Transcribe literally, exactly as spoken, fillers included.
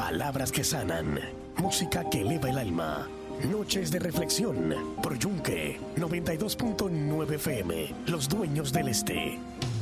Palabras que sanan, música que eleva el alma. Noches de reflexión, Pro Yunque, noventa y dos punto nueve F M, los dueños del este.